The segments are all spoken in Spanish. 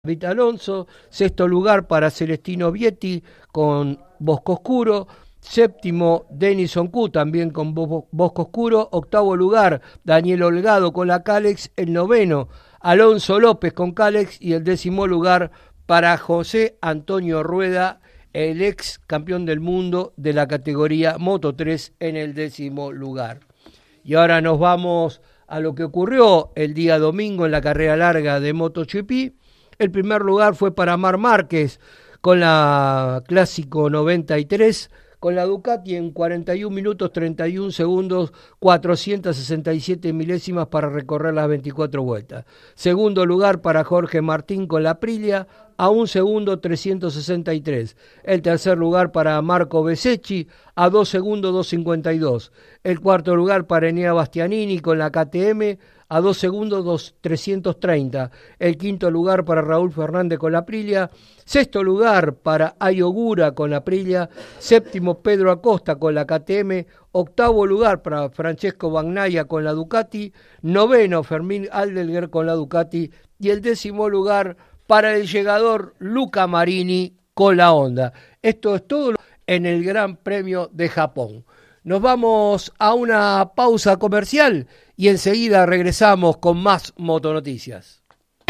David Alonso, sexto lugar para Celestino Vietti con Bosco Oscuro, séptimo Denison Q también con Bosco Oscuro, octavo lugar Daniel Holgado con la Calex, el noveno Alonso López con Calex y el décimo lugar para José Antonio Rueda, el ex campeón del mundo de la categoría Moto 3 en el décimo lugar. Y ahora nos vamos a lo que ocurrió el día domingo en la carrera larga de MotoGP. El primer lugar fue para Marc Márquez con la Clásico 93, con la Ducati en 41 minutos 31 segundos, 467 milésimas para recorrer las 24 vueltas. Segundo lugar para Jorge Martín con la Aprilia, a 1 segundo 363. El tercer lugar para Marco Bezzecchi, a 2 segundos 252. El cuarto lugar para Enea Bastianini con la KTM, a 2 segundos 330. El quinto lugar para Raúl Fernández con la Aprilia. Sexto lugar para Ayogura con la Aprilia. Séptimo Pedro Acosta con la KTM. Octavo lugar para Francesco Bagnaia con la Ducati. Noveno Fermín Aldelguer con la Ducati. Y el décimo lugar para el llegador Luca Marini con la Honda. Esto es todo en el Gran Premio de Japón. Nos vamos a una pausa comercial y enseguida regresamos con más motonoticias.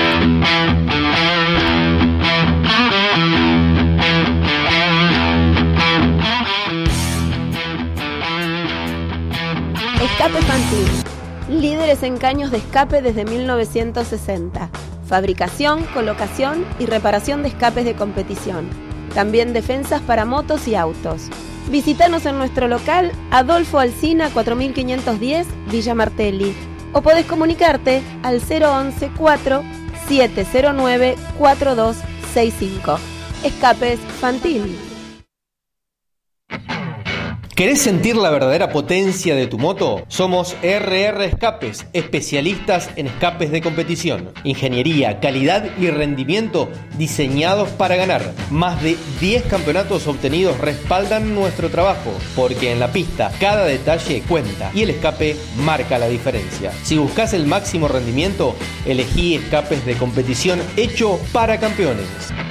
Escape Fantil. Líderes en caños de escape desde 1960. Fabricación, colocación y reparación de escapes de competición. También defensas para motos y autos. Visítanos en nuestro local Adolfo Alsina 4510 Villa Martelli o podés comunicarte al 011-4 709 4265. Escapes Fantil. ¿Querés sentir la verdadera potencia de tu moto? Somos RR Escapes, especialistas en escapes de competición. Ingeniería, calidad y rendimiento diseñados para ganar. Más de 10 campeonatos obtenidos respaldan nuestro trabajo, porque en la pista cada detalle cuenta y el escape marca la diferencia. Si buscas el máximo rendimiento, elegí escapes de competición hecho para campeones.